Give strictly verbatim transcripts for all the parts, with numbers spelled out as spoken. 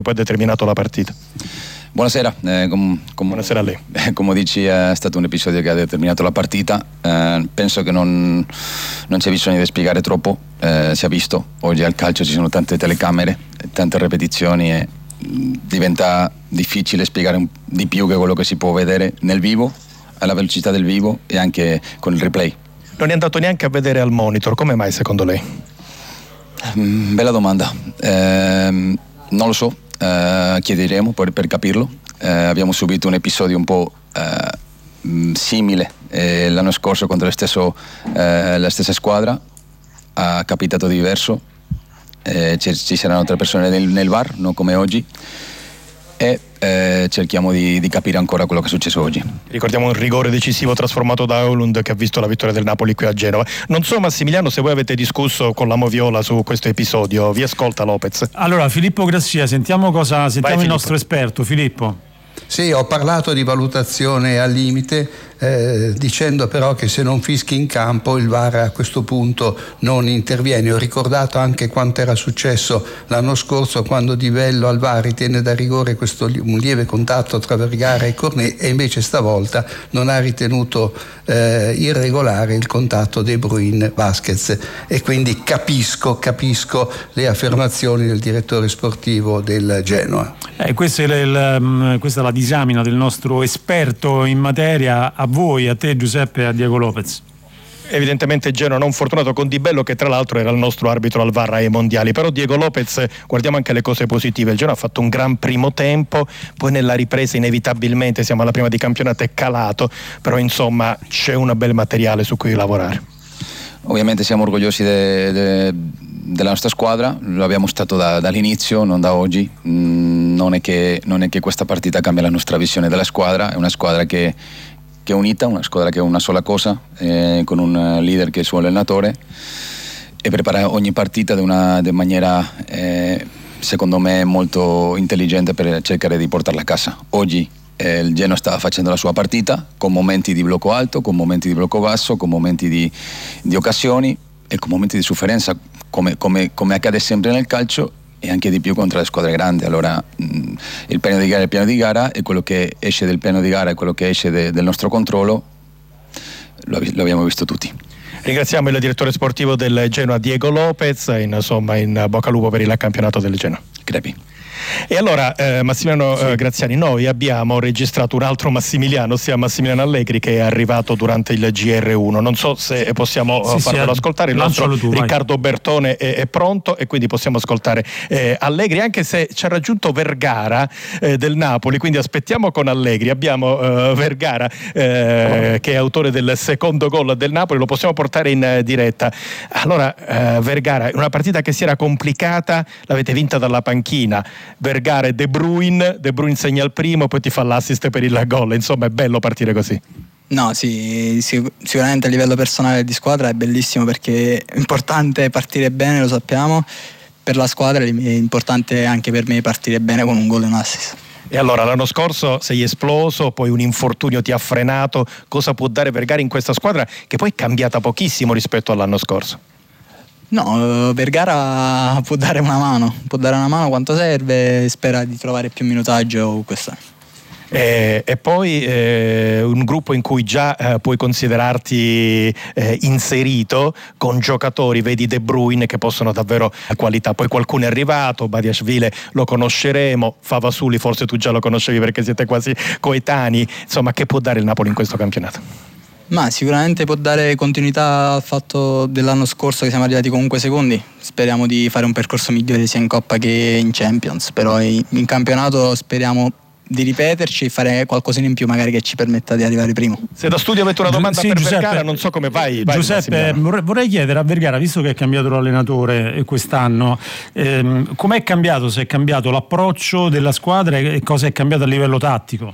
poi ha determinato la partita. Buonasera, eh, com, com, buonasera a lei. Eh, come dici, è stato un episodio che ha determinato la partita. Eh, penso che non, non c'è bisogno di spiegare troppo, eh, si è visto. Oggi al calcio ci sono tante telecamere, tante ripetizioni e mh, diventa difficile spiegare un, di più che quello che si può vedere nel vivo, alla velocità del vivo e anche con il replay. Non è andato neanche a vedere al monitor, come mai secondo lei? Mm, bella domanda, eh, non lo so. Uh, chiederemo per, per capirlo. Uh, abbiamo subito un episodio un po' uh, simile eh, l'anno scorso contro lo stesso, uh, la stessa squadra, ha capitato diverso, eh, ci, ci saranno altre persone nel, nel V A R, non come oggi, e eh, cerchiamo di, di capire ancora quello che è successo oggi. Ricordiamo un rigore decisivo trasformato da Højlund che ha visto la vittoria del Napoli qui a Genova. Non so Massimiliano se voi avete discusso con la Moviola su questo episodio, vi ascolta Lopez. Allora Filippo Grassia, sentiamo cosa sentiamo Vai, il nostro esperto. Filippo. Sì, ho parlato di valutazione al limite, eh, dicendo però che se non fischi in campo il V A R a questo punto non interviene. Ho ricordato anche quanto era successo l'anno scorso quando Di Vello al V A R ritenne da rigore questo un lieve contatto tra Vergara e Cornet e invece stavolta non ha ritenuto eh, irregolare il contatto De Bruyne-Vasquez, e quindi capisco, capisco le affermazioni del direttore sportivo del Genoa. Eh, questa, è il, questa è la disamina del nostro esperto in materia. A voi, a te Giuseppe e a Diego Lopez. Evidentemente Genoa non fortunato con Di Bello, che tra l'altro era il nostro arbitro al V A R ai mondiali. Però Diego Lopez, guardiamo anche le cose positive. Il Genoa ha fatto un gran primo tempo, poi nella ripresa inevitabilmente, siamo alla prima di campionato, è calato, però insomma c'è un bel materiale su cui lavorare. Ovviamente siamo orgogliosi de, de, della nostra squadra, lo abbiamo stato da, dall'inizio, non da oggi. Mm, non, è che, non è che questa partita cambia la nostra visione della squadra, è una squadra che, che è unita, una squadra che è una sola cosa, eh, con un leader che è il suo allenatore, e prepara ogni partita in una de maniera, eh, secondo me, molto intelligente per cercare di portarla a casa. Oggi il Genoa sta facendo la sua partita con momenti di blocco alto, con momenti di blocco basso, con momenti di, di occasioni e con momenti di sofferenza, come, come, come accade sempre nel calcio, e anche di più contro le squadre grandi. Allora mh, il piano di gara è il piano di gara, e quello che esce del piano di gara e quello che esce de, del nostro controllo lo, lo abbiamo visto tutti. Ringraziamo il direttore sportivo del Genoa Diego Lopez, in, insomma in bocca al lupo per il campionato del Genoa. Crepi. E allora eh, Massimiliano sì. eh, Graziani, noi abbiamo registrato un altro Massimiliano, ossia Massimiliano Allegri, che è arrivato durante il G R uno. Non so se possiamo sì, farvelo sì, ascoltare. Il nostro tu, Riccardo vai. Bertone è, è pronto, e quindi possiamo ascoltare eh, Allegri, anche se ci ha raggiunto Vergara eh, del Napoli, quindi aspettiamo con Allegri. Abbiamo eh, Vergara eh, che è autore del secondo gol del Napoli, lo possiamo portare in eh, diretta. Allora eh, Vergara, una partita che si era complicata, l'avete vinta dalla panchina. Vergara e De Bruyne, De Bruyne segna il primo, poi ti fa l'assist per il gol. Insomma, è bello partire così. No, sì, sicuramente a livello personale di squadra è bellissimo, perché è importante partire bene, lo sappiamo, per la squadra è importante anche per me partire bene con un gol e un assist. E allora l'anno scorso sei esploso, poi un infortunio ti ha frenato. Cosa può dare Vergara in questa squadra che poi è cambiata pochissimo rispetto all'anno scorso? No, Vergara può dare una mano, può dare una mano quanto serve, spera di trovare più minutaggio quest'anno. E, e poi eh, un gruppo in cui già eh, puoi considerarti eh, inserito, con giocatori, vedi De Bruyne, che possono davvero qualità. Poi qualcuno è arrivato, Badiashvili lo conosceremo, Favasuli forse tu già lo conoscevi perché siete quasi coetanei. Insomma, che può dare il Napoli in questo campionato? Ma sicuramente può dare continuità al fatto dell'anno scorso, che siamo arrivati comunque secondi. Speriamo di fare un percorso migliore sia in Coppa che in Champions, però in, in campionato speriamo di ripeterci e fare qualcosina in più, magari, che ci permetta di arrivare primo. Se da studio avete una domanda sì, per Giuseppe, Vergara, non so come vai, vai Giuseppe, vorrei, vorrei chiedere a Vergara, visto che è cambiato l'allenatore quest'anno, ehm, com'è cambiato, se è cambiato l'approccio della squadra e cosa è cambiato a livello tattico?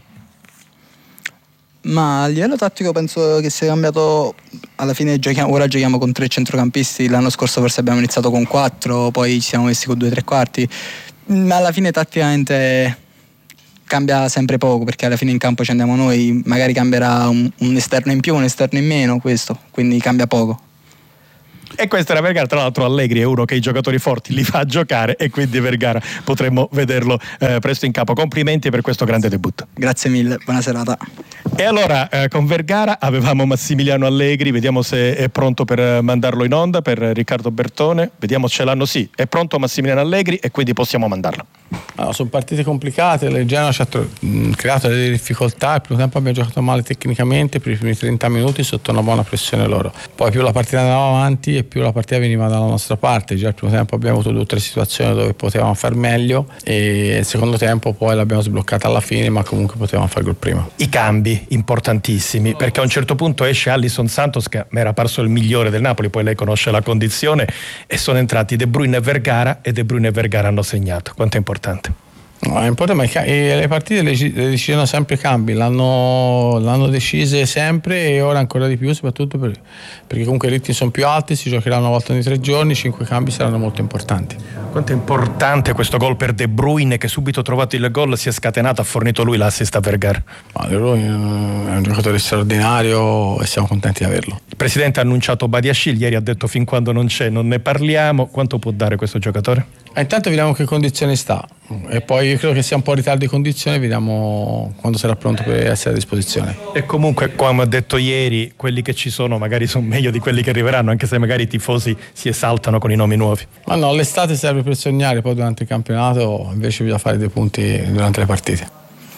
Ma a livello tattico penso che sia cambiato. Alla fine giochiamo, ora giochiamo con tre centrocampisti, l'anno scorso forse abbiamo iniziato con quattro, poi ci siamo messi con due tre quarti, ma alla fine tatticamente cambia sempre poco, perché alla fine in campo ci andiamo noi, magari cambierà un, un esterno in più, un esterno in meno, questo, quindi cambia poco. E questo era Vergara, tra l'altro Allegri è uno che i giocatori forti li fa giocare e quindi Vergara potremmo vederlo eh, presto in campo. Complimenti per questo grande debutto. Grazie mille, buona serata. E allora eh, con Vergara avevamo Massimiliano Allegri, vediamo se è pronto per mandarlo in onda, per Riccardo Bertone, vediamo se ce l'hanno, sì, è pronto Massimiliano Allegri e quindi possiamo mandarlo. Allora, sono partite complicate, il Genoa ci ha tro- creato delle difficoltà, il primo tempo abbiamo giocato male tecnicamente per i primi trenta minuti sotto una buona pressione loro, poi più la partita andava avanti e più la partita veniva dalla nostra parte. Già il primo tempo abbiamo avuto due o tre situazioni dove potevamo far meglio e il secondo tempo poi l'abbiamo sbloccata alla fine, ma comunque potevamo fare gol prima. I cambi importantissimi, perché a un certo punto esce Alisson Santos che mi era parso il migliore del Napoli, poi lei conosce la condizione, e sono entrati De Bruyne e Vergara e De Bruyne e Vergara hanno segnato. Quanto è importante? No, è importante, ma le partite le, le decidono sempre i cambi, l'hanno, l'hanno decise sempre e ora ancora di più, soprattutto per, perché comunque i ritmi sono più alti, si giocherà una volta ogni tre giorni, cinque cambi saranno molto importanti. Quanto è importante questo gol per De Bruyne, che subito trovato il gol si è scatenato, ha fornito lui l'assist a Vergara. Ma De Bruyne è un giocatore straordinario e siamo contenti di averlo. Il presidente ha annunciato Badiashile, ieri ha detto fin quando non c'è non ne parliamo. Quanto può dare questo giocatore? E intanto vediamo che condizioni sta e poi io credo che sia un po' in ritardo di condizione, vediamo quando sarà pronto per essere a disposizione. E comunque, come ho detto ieri, quelli che ci sono magari sono meglio di quelli che arriveranno, anche se magari i tifosi si esaltano con i nomi nuovi. Ma no, l'estate serve per sognare, poi durante il campionato invece bisogna fare dei punti durante le partite.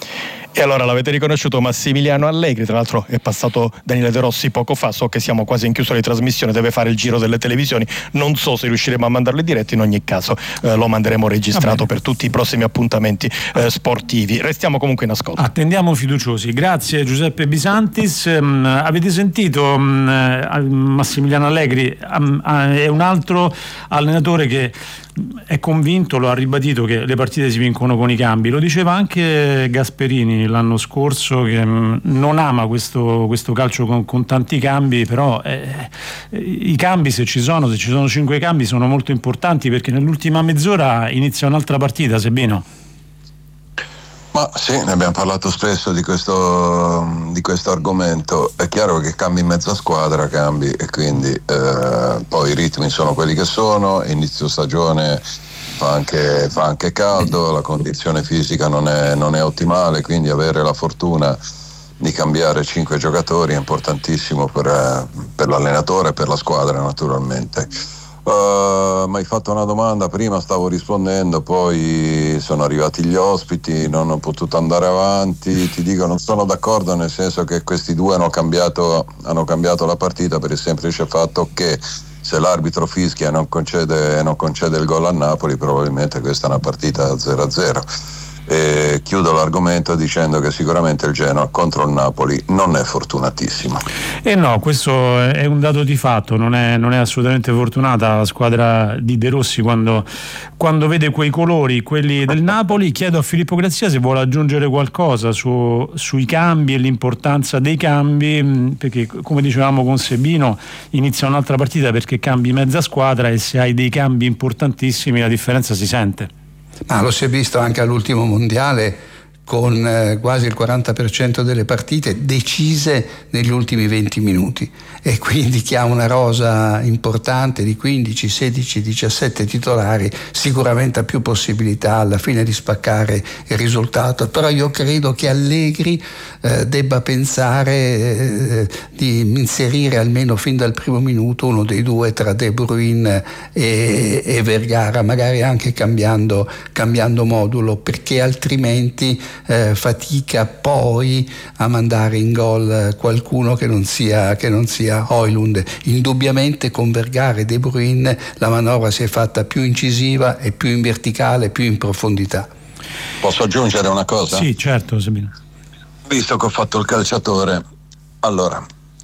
E allora l'avete riconosciuto Massimiliano Allegri, tra l'altro è passato Daniele De Rossi poco fa, so che siamo quasi in chiusura di trasmissione, deve fare il giro delle televisioni, non so se riusciremo a mandarlo in diretta, in ogni caso eh, lo manderemo registrato per tutti i prossimi appuntamenti eh, sportivi. Restiamo comunque in ascolto. Attendiamo fiduciosi. Grazie Giuseppe Bisantis. Um, avete sentito um, Massimiliano Allegri um, è un altro allenatore che è convinto, lo ha ribadito, che le partite si vincono con i cambi. Lo diceva anche Gasperini l'anno scorso, che mh, non ama questo, questo calcio con, con tanti cambi, però eh, i cambi, se ci sono, se ci sono cinque cambi, sono molto importanti, perché nell'ultima mezz'ora inizia un'altra partita. Sebino? Ma sì, ne abbiamo parlato spesso di questo, di questo argomento. È chiaro che cambi in mezza squadra, cambi e quindi eh, poi i ritmi sono quelli che sono, inizio stagione fa anche, fa anche caldo, la condizione fisica non è, non è ottimale, quindi avere la fortuna di cambiare cinque giocatori è importantissimo per, per l'allenatore e per la squadra naturalmente. Uh, mi hai fatto una domanda, prima stavo rispondendo, poi sono arrivati gli ospiti, non ho potuto andare avanti. Ti dico, non sono d'accordo, nel senso che questi due hanno cambiato, hanno cambiato la partita per il semplice fatto che se l'arbitro fischia e non concede, non concede il gol a Napoli, probabilmente questa è una partita zero a zero. E chiudo l'argomento dicendo che sicuramente il Genoa contro il Napoli non è fortunatissimo. E eh no, questo è un dato di fatto, non è, non è assolutamente fortunata la squadra di De Rossi quando, quando vede quei colori, quelli del Napoli. Chiedo a Filippo Grazia se vuole aggiungere qualcosa su, sui cambi e l'importanza dei cambi, perché come dicevamo con Sebino inizia un'altra partita perché cambi mezza squadra e se hai dei cambi importantissimi la differenza si sente. Ma lo si è visto anche all'ultimo mondiale, con eh, quasi il quaranta per cento delle partite decise negli ultimi venti minuti, e quindi chi ha una rosa importante di quindici, sedici, diciassette titolari sicuramente ha più possibilità alla fine di spaccare il risultato. Però io credo che Allegri eh, debba pensare eh, di inserire almeno fin dal primo minuto uno dei due tra De Bruyne e, e Vergara, magari anche cambiando, cambiando modulo, perché altrimenti Eh, fatica poi a mandare in gol qualcuno che non sia, che non sia Højlund. Indubbiamente con Vergara e De Bruyne la manovra si è fatta più incisiva e più in verticale, più in profondità. Posso aggiungere una cosa? Sì, certo, Sabino. Visto che ho fatto il calciatore, allora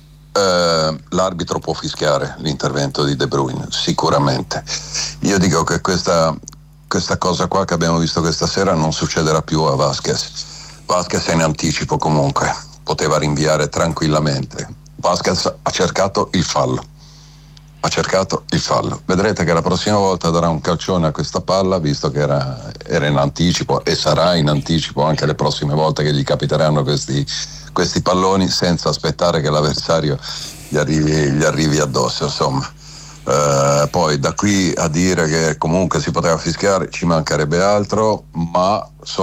eh, l'arbitro può fischiare l'intervento di De Bruyne, sicuramente. Io dico che questa Questa cosa qua che abbiamo visto questa sera non succederà più a Vasquez. Vasquez è in anticipo comunque, poteva rinviare tranquillamente. Vasquez ha cercato il fallo, ha cercato il fallo. Vedrete che la prossima volta darà un calcione a questa palla, visto che era, era in anticipo e sarà in anticipo anche le prossime volte che gli capiteranno questi, questi palloni, senza aspettare che l'avversario gli arrivi, gli arrivi addosso, insomma. Uh, poi da qui a dire che comunque si poteva fischiare ci mancherebbe altro, ma sono